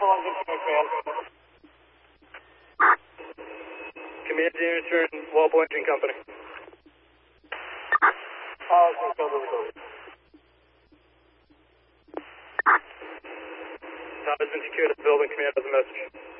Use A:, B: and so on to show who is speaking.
A: Command Uniter and Walpole Engine Company. Tower has been secured at the building. Command has a message.